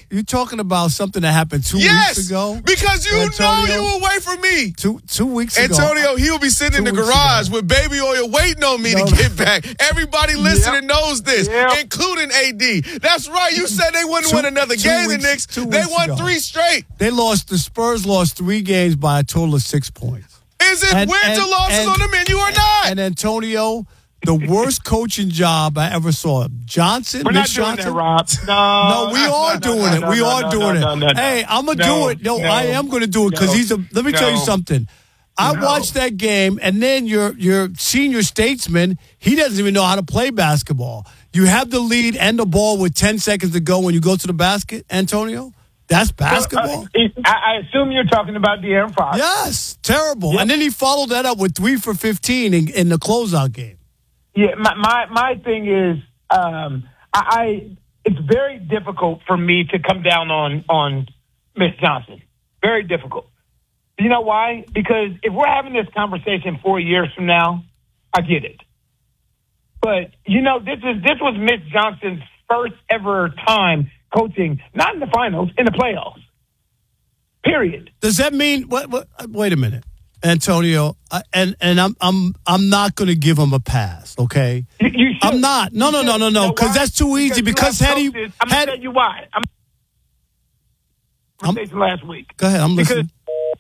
You talking about something that happened 2 weeks ago? Because you know you were away from me. 2 weeks ago. Antonio, he'll be sitting in the garage with baby oil waiting on me to get back. Everybody listening knows this, including AD. That's right. You said they wouldn't win another game, the Knicks. They won 3 straight. The Spurs lost 3 games by a total of 6 points. Is it wins or losses on the menu or not? And Antonio, the worst coaching job I ever saw. Johnson, We're not doing that, Rob. No, we are doing it. We are doing it. Hey, I'm going to do it. No, I am going to do it because let me tell you something. I watched that game, and then your senior statesman, he doesn't even know how to play basketball. You have the lead and the ball with 10 seconds to go when you go to the basket, Antonio? That's basketball? I assume you're talking about De'Aaron Fox. Yes, terrible. Yep. And then he followed that up with 3 for 15 in the closeout game. Yeah, my thing is, it's very difficult for me to come down on Miss Johnson. Very difficult. You know why? Because if we're having this conversation 4 years from now, I get it. But this was Miss Johnson's first ever time coaching, not in the finals, in the playoffs. Period. Does that mean? Wait a minute, Antonio. And I'm not going to give him a pass. Okay, you should. I'm not. No. Because that's too easy. Because had he, I'm going to tell you why. Last week. Go ahead. I'm listening.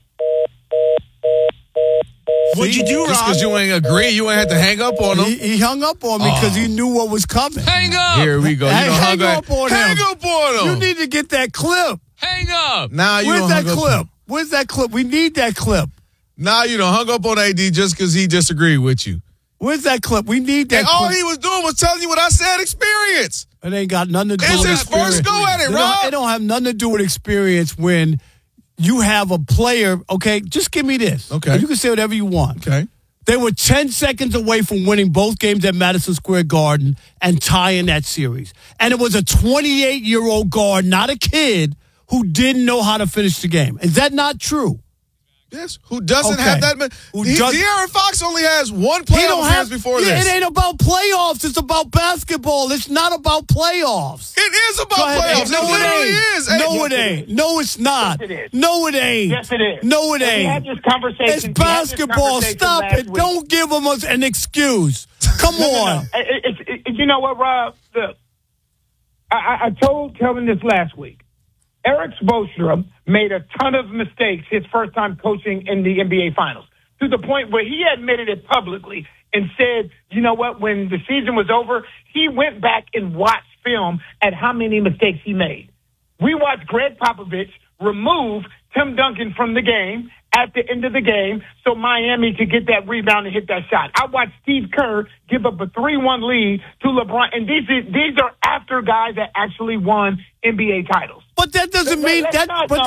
What'd you do, Rob? Just because you ain't agree, you ain't had to hang up on him. He hung up on me because he knew what was coming. Hang up. Here we go. Hang up on him. Hang up on him. You need to get that clip. Hang up. Where's that clip? Where's that clip? We need that clip. Now you hung up on AD just because he disagreed with you. Where's that clip? We need that clip. All he was doing was telling you what I said, experience. It ain't got nothing to do with experience. It's his first go at it, Rob. It don't have nothing to do with experience when you have a player, okay, just give me this. Okay. You can say whatever you want. Okay. They were 10 seconds away from winning both games at Madison Square Garden and tying that series. And it was a 28-year-old guard, not a kid, who didn't know how to finish the game. Is that not true? Yes. Who doesn't have that? De'Aaron Fox only has one playoff appearance before this. It ain't about playoffs. It's about basketball. It's not about playoffs. It is about playoffs. No, it literally is. No, it ain't. No, it's not. Yes, it is. No, it ain't. Yes, it is. No, it ain't. We had this conversation. It's basketball. Stop it. Week. Don't give them an excuse. Come on. You know what, Rob? Look, I told Kelvin this last week. Eric Spoelstra made a ton of mistakes his first time coaching in the NBA Finals, to the point where he admitted it publicly and said, you know what, when the season was over, he went back and watched film at how many mistakes he made. We watched Greg Popovich remove Tim Duncan from the game at the end of the game so Miami could get that rebound and hit that shot. I watched Steve Kerr give up a 3-1 lead to LeBron, and these are after guys that actually won NBA titles. But that doesn't mean that.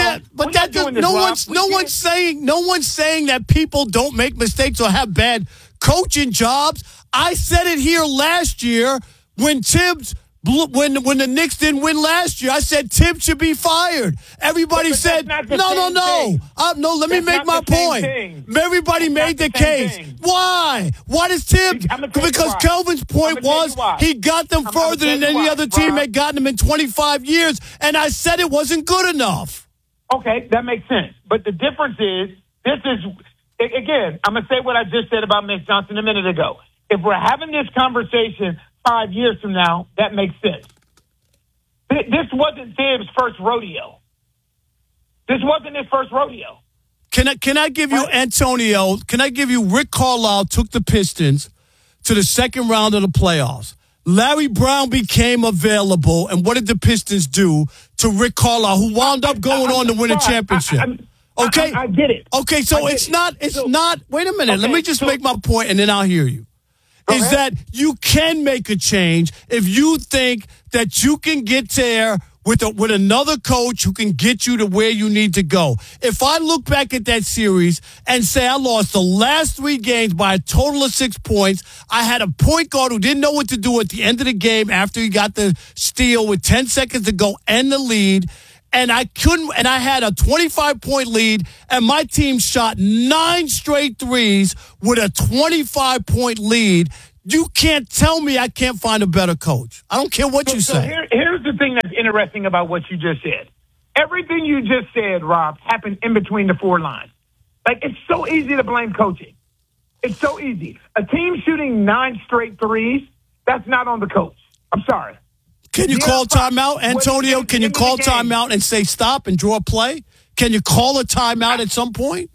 No one's saying that people don't make mistakes or have bad coaching jobs. I said it here last year when Tibbs. When the Knicks didn't win last year, I said Tibbs should be fired. Everybody said, no. Let me make my point. Everybody made the case. Why? Why does Tibbs? Because Kelvin's point was he got them further than any other team had gotten them in 25 years, and I said it wasn't good enough. Okay, that makes sense. But the difference is, again, I'm going to say what I just said about Miss Johnson a minute ago. If we're having this conversation 5 years from now, that makes sense. This wasn't Tibbs' first rodeo. This wasn't his first rodeo. Can I give you, Antonio, Rick Carlisle took the Pistons to the second round of the playoffs. Larry Brown became available, and what did the Pistons do to Rick Carlisle, who wound up going on to win a championship? Okay? I get it. Okay, so it's not, wait a minute, let me just make my point, and then I'll hear you. Is that you can make a change if you think that you can get there with another coach who can get you to where you need to go. If I look back at that series and say I lost the last 3 games by a total of 6 points, I had a point guard who didn't know what to do at the end of the game after he got the steal with 10 seconds to go and the lead. And I had a 25-point lead, and my team shot 9 straight threes with a 25-point lead. You can't tell me I can't find a better coach. I don't care what you say. Here's the thing that's interesting about what you just said. Everything you just said, Rob, happened in between the four lines. Like, it's so easy to blame coaching. It's so easy. A team shooting 9 straight threes, that's not on the coach. I'm sorry. Can you call timeout, Antonio? Can you call timeout and say stop and draw a play? Can you call a timeout at some point?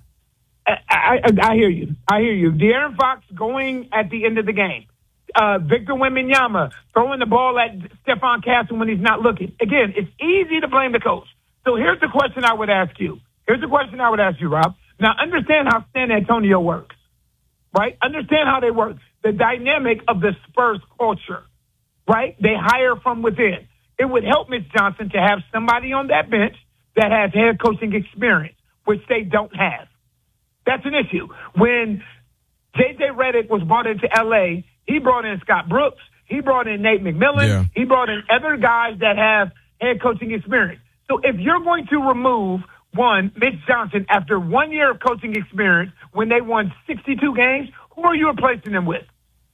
I hear you. I hear you. De'Aaron Fox going at the end of the game. Victor Wembanyama throwing the ball at Stephon Castle when he's not looking. Again, it's easy to blame the coach. So here's the question I would ask you. Rob. Now, understand how San Antonio works, right? Understand how they work. The dynamic of the Spurs culture, right? They hire from within. It would help Mitch Johnson to have somebody on that bench that has head coaching experience, which they don't have. That's an issue. When J.J. Redick was brought into L.A., he brought in Scott Brooks. He brought in Nate McMillan. Yeah. He brought in other guys that have head coaching experience. So if you're going to remove Mitch Johnson after 1 year of coaching experience when they won 62 games, who are you replacing them with?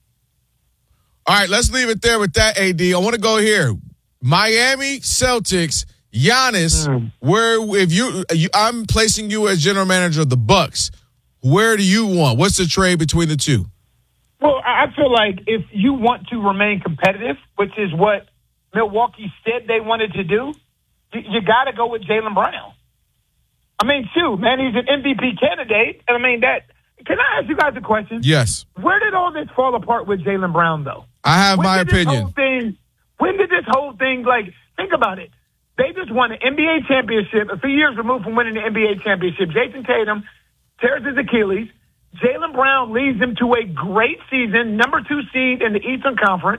All right, let's leave it there with that, AD. I want to go here. Miami Celtics, Giannis, where if I'm placing you as general manager of the Bucks. Where do you want? What's the trade between the two? Well, I feel like if you want to remain competitive, which is what Milwaukee said they wanted to do, you got to go with Jaylen Brown. I mean, shoot, man, he's an MVP candidate. And I mean, can I ask you guys a question? Yes. Where did all this fall apart with Jaylen Brown, though? I have my opinion. When did this whole thing, like, think about it. They just won an NBA championship, a few years removed from winning the NBA championship. Jason Tatum tears his Achilles. Jaylen Brown leads them to a great season, number 2 seed in the Eastern Conference.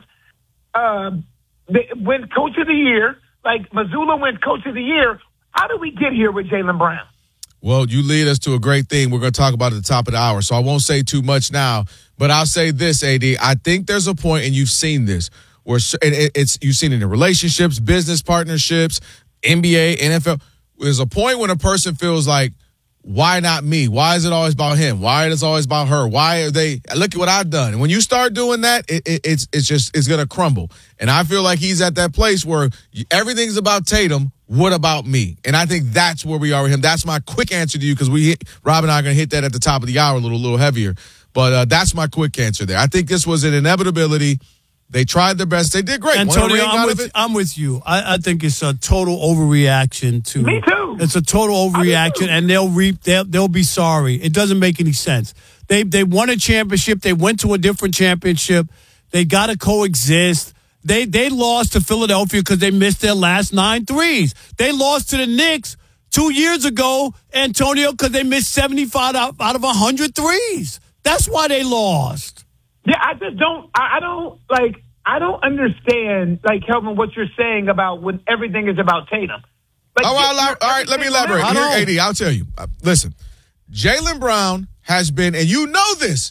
They win Coach of the Year. Like, Mazzulla wins Coach of the Year. How did we get here with Jaylen Brown? Well, you lead us to a great thing we're going to talk about at the top of the hour, so I won't say too much now. But I'll say this, AD. I think there's a point, and you've seen this, where you've seen it in relationships, business partnerships, NBA, NFL. There's a point when a person feels like, why not me? Why is it always about him? Why is it always about her? Why are they? Look at what I've done. And when you start doing that, it's going to crumble. And I feel like he's at that place where everything's about Tatum. What about me? And I think that's where we are with him. That's my quick answer to you because Rob and I are going to hit that at the top of the hour a little heavier. But that's my quick answer there. I think this was an inevitability. They tried their best. They did great. Antonio, I'm with you. I think it's a total overreaction to. Me too. It's a total overreaction, and they'll be sorry. It doesn't make any sense. They won a championship. They went to a different championship. They got to coexist. They lost to Philadelphia because they missed their last 9 threes. They lost to the Knicks 2 years ago, Antonio, because they missed 75 out of 100 threes. That's why they lost. Yeah, I just don't. I don't understand, like, Kelvin, what you're saying about when everything is about Tatum. Like, all right, let me elaborate. Here, AD, I'll tell you. Listen, Jaylen Brown has been, and you know this.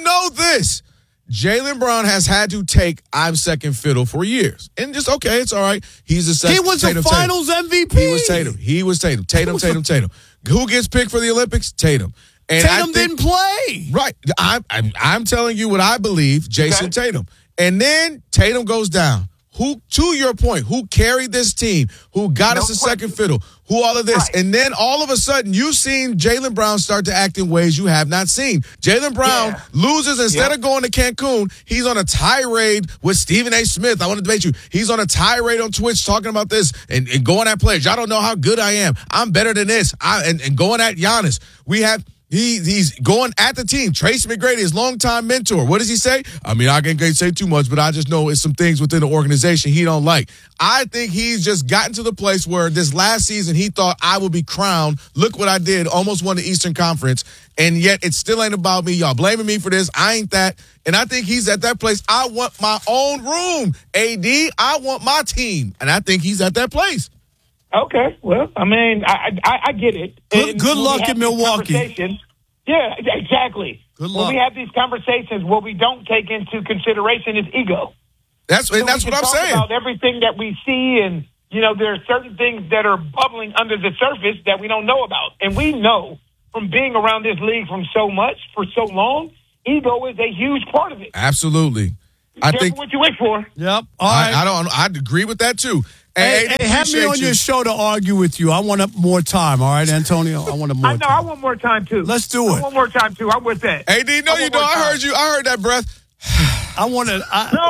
Jaylen Brown has had to take I'm second fiddle for years. And just, okay, it's all right. He's the second. He was the finals MVP. He was Tatum. Tatum. Who gets picked for the Olympics? Tatum. And Tatum didn't play. Right. I'm telling you what I believe, Jason Tatum. And then Tatum goes down. Who, to your point, who carried this team, who got us a second fiddle, who all of this. Right. And then all of a sudden, you've seen Jaylen Brown start to act in ways you have not seen. Jaylen Brown loses. Instead of going to Cancun, he's on a tirade with Stephen A. Smith. I want to debate you. He's on a tirade on Twitch talking about this and going at players. Y'all don't know how good I am. I'm better than this. And going at Giannis. He's going at the team. Tracy McGrady, his longtime mentor. What does he say? I mean, I can't say too much, but I just know it's some things within the organization he don't like. I think he's just gotten to the place where this last season he thought I would be crowned. Look what I did. Almost won the Eastern Conference. And yet it still ain't about me. Y'all blaming me for this. I ain't that. And I think he's at that place. I want my own room. AD, I want my team. And I think he's at that place. Okay, well, I mean, I get it. Good luck in Milwaukee. Yeah, exactly. Good luck. When we have these conversations, what we don't take into consideration is ego. That's what I'm saying. About everything that we see, and there are certain things that are bubbling under the surface that we don't know about, and we know from being around this league for so long. ego is a huge part of it. Absolutely. I think what you wish for. Yep. All right. I'd agree with that too. Hey, have me on your show to argue with you. I want more time. All right, Antonio. I want more time. I want more time too. Let's do it. I want more time too. I'm with that. AD, no, you don't. I heard you. I heard that breath. I want to.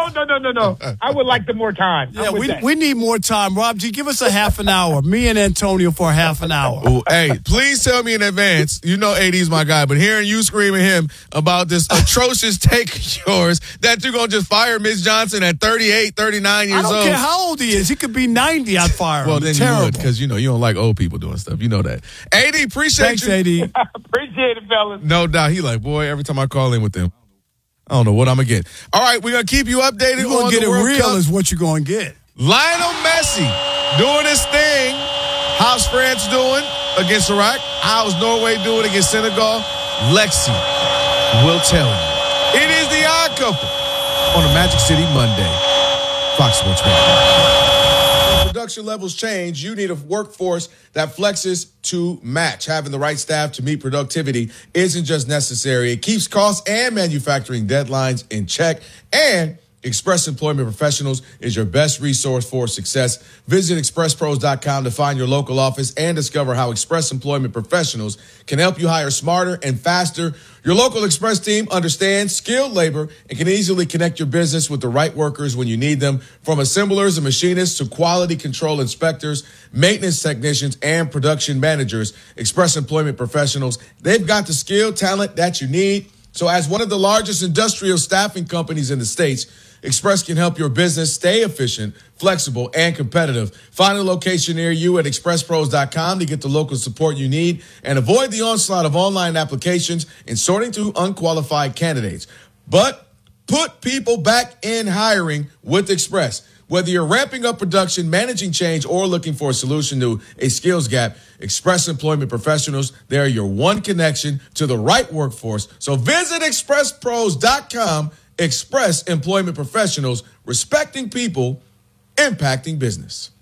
No. I would like the more time. Yeah, we need more time. Rob G, give us a half an hour. Me and Antonio for a half an hour. Ooh, hey, please tell me in advance. You know AD's my guy, but hearing you screaming him about this atrocious take of yours that you're going to just fire Mitch Johnson at 38, 39 years old. I don't care how old he is. He could be 90. I'd fire him. Well, then you would, because you don't like old people doing stuff. You know that. AD, appreciate you. Thanks, AD. Appreciate it, fellas. No doubt. He like, boy, every time I call in with them, I don't know what I'm going to get. All right, we're going to keep you updated you're gonna on get the it World real Cup. Is what you're going to get. Lionel Messi doing his thing. How's France doing against Iraq? How's Norway doing against Senegal? Lexi will tell you. It is the Odd Couple on a Magic City Monday. Fox Sports Radio. Production levels change, you need a workforce that flexes to match. Having the right staff to meet productivity isn't just necessary. It keeps costs and manufacturing deadlines in check. And Express Employment Professionals is your best resource for success. Visit expresspros.com to find your local office and discover how Express Employment Professionals can help you hire smarter and faster. Your local Express team understands skilled labor and can easily connect your business with the right workers when you need them. From assemblers and machinists to quality control inspectors, maintenance technicians, and production managers, Express Employment Professionals, they've got the skilled talent that you need. So as one of the largest industrial staffing companies in the States, Express can help your business stay efficient, flexible, and competitive. Find a location near you at expresspros.com to get the local support you need and avoid the onslaught of online applications and sorting through unqualified candidates. But put people back in hiring with Express. Whether you're ramping up production, managing change, or looking for a solution to a skills gap, Express Employment Professionals, they're your one connection to the right workforce. So visit expresspros.com. Express Employment Professionals, respecting people, impacting business.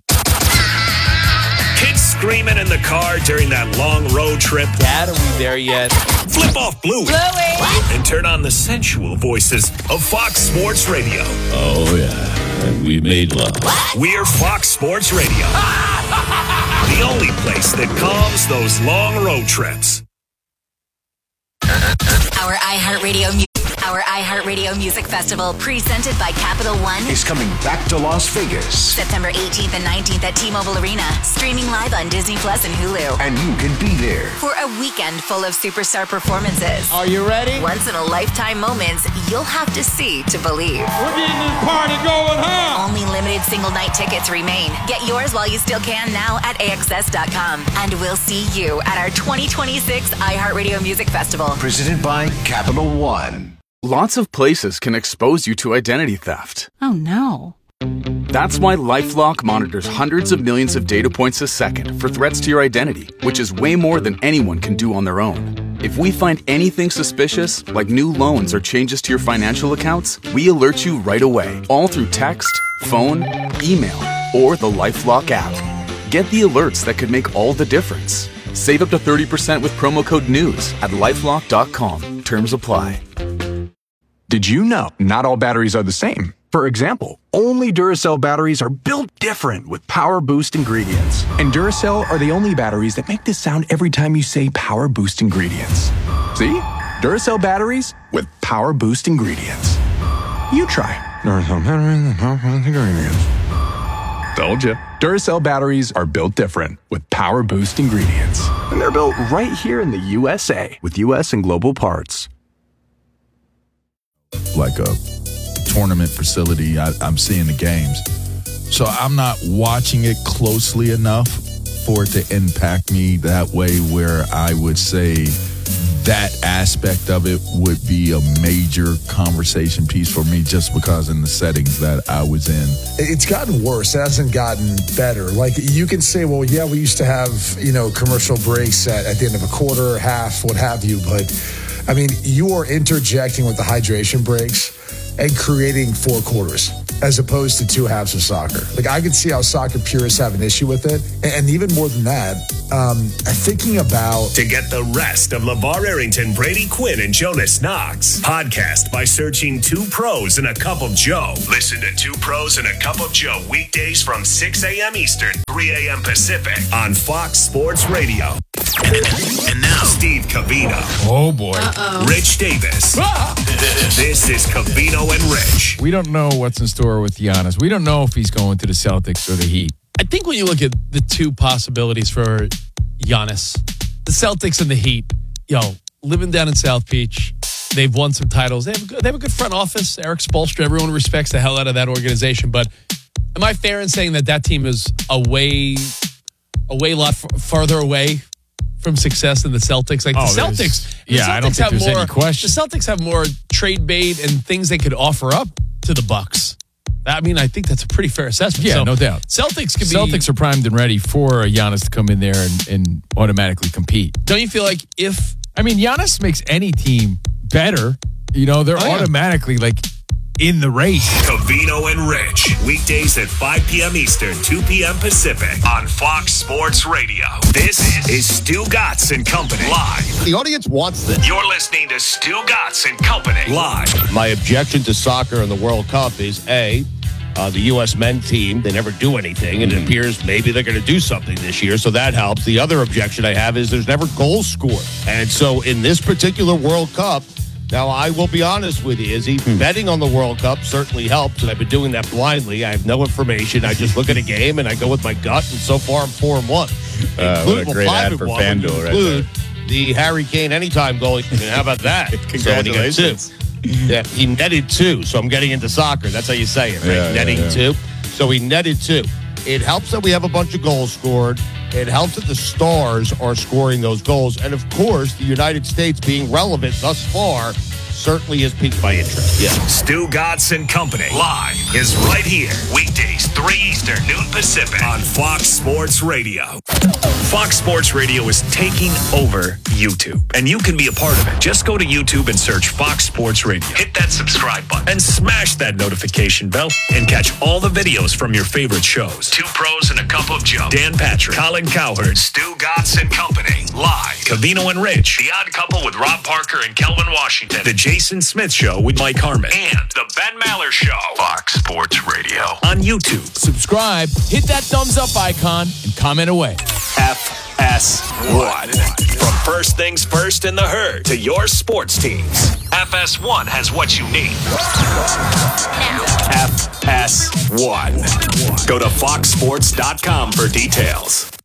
Kids screaming in the car during that long road trip. Dad, are we there yet? Flip off Bluey. And turn on the sensual voices of Fox Sports Radio. Oh, yeah. And we made love. We're Fox Sports Radio. The only place that calms those long road trips. Our iHeartRadio Music Festival, presented by Capital One, is coming back to Las Vegas. September 18th and 19th at T-Mobile Arena, streaming live on Disney Plus and Hulu. And you can be there for a weekend full of superstar performances. Are you ready? Once-in-a-lifetime moments you'll have to see to believe. We're getting this party going, huh? Only limited single-night tickets remain. Get yours while you still can now at AXS.com. And we'll see you at our 2026 iHeartRadio Music Festival. Presented by Capital One. Lots of places can expose you to identity theft. Oh, no. That's why LifeLock monitors hundreds of millions of data points a second for threats to your identity, which is way more than anyone can do on their own. If we find anything suspicious, like new loans or changes to your financial accounts, we alert you right away, all through text, phone, email, or the LifeLock app. Get the alerts that could make all the difference. Save up to 30% with promo code NEWS at LifeLock.com. Terms apply. Did you know not all batteries are the same? For example, only Duracell batteries are built different with Power Boost ingredients. And Duracell are the only batteries that make this sound every time you say Power Boost ingredients. See? Duracell batteries with Power Boost ingredients. You try. Duracell batteries with Power Boost ingredients. Told ya. Duracell batteries are built different with Power Boost ingredients. And they're built right here in the USA with US and global parts. Like a tournament facility, I'm seeing the games. So I'm not watching it closely enough for it to impact me that way where I would say that aspect of it would be a major conversation piece for me just because in the settings that I was in. It's gotten worse. It hasn't gotten better. Like you can say, well, yeah, we used to have, commercial breaks at the end of a quarter, half, what have you. But I mean, you are interjecting with the hydration breaks and creating four quarters. as opposed to two halves of soccer. Like, I could see how soccer purists have an issue with it. And even more than that, thinking about... To get the rest of LeVar Arrington, Brady Quinn, and Jonas Knox, podcast by searching Two Pros and a Cup of Joe. Listen to Two Pros and a Cup of Joe weekdays from 6 a.m. Eastern, 3 a.m. Pacific on Fox Sports Radio. And now, Steve Covino. Oh, boy. Rich Davis. This is Covino and Rich. We don't know what's in store with Giannis. We don't know if he's going to the Celtics or the Heat. I think when you look at the two possibilities for Giannis, the Celtics and the Heat, living down in South Beach, they've won some titles. They have a good front office. Eric Spoelstra, everyone respects the hell out of that organization. But am I fair in saying that team is a lot farther away from success than the Celtics? Like the Celtics, I don't think there's any question. The Celtics have more trade bait and things they could offer up to the Bucks. I mean, I think that's a pretty fair assessment. Yeah, no doubt. Celtics are primed and ready for Giannis to come in there and automatically compete. Don't you feel like Giannis makes any team better, they're automatically in the race. Covino and Rich, weekdays at 5 p.m. Eastern, 2 p.m. Pacific on Fox Sports Radio. This is Stu Gatz and Company live. The audience wants this. You're listening to Stu Gatz and Company live. My objection to soccer in the World Cup is the U.S. men's team, they never do anything, and it appears maybe they're going to do something this year, so that helps. The other objection I have is there's never goals scored. And so in this particular World Cup, now I will be honest with you, Izzy, betting on the World Cup certainly helps, and I've been doing that blindly. I have no information. I just look at a game, and I go with my gut, and so far I'm 4-1. What a great ad for FanDuel right there. The Harry Kane anytime goal. How about that? Congratulations. Yeah, he netted 2, so I'm getting into soccer. That's how you say it, right? Netting 2. So he netted 2. It helps that we have a bunch of goals scored. It helps that the stars are scoring those goals. And, of course, the United States being relevant thus far certainly has piqued my interest. Yeah. Stu Gatz and Company live is right here. Weekdays, 3 Eastern, noon Pacific on Fox Sports Radio. Fox Sports Radio is taking over YouTube, and you can be a part of it. Just go to YouTube and search Fox Sports Radio. Hit that subscribe button and smash that notification bell and catch all the videos from your favorite shows. Two Pros and a Cup of Joe. Dan Patrick, Colin Cowherd, Stu Gatz and Company live. Covino and Rich, The Odd Couple with Rob Parker and Kelvin Washington. The Jason Smith Show with Mike Harmon. And The Ben Maller Show. Fox Sports Radio on YouTube. Subscribe, hit that thumbs up icon, and comment away. FS1. From first things first in the herd to your sports teams, FS1 has what you need. FS1. Go to foxsports.com for details.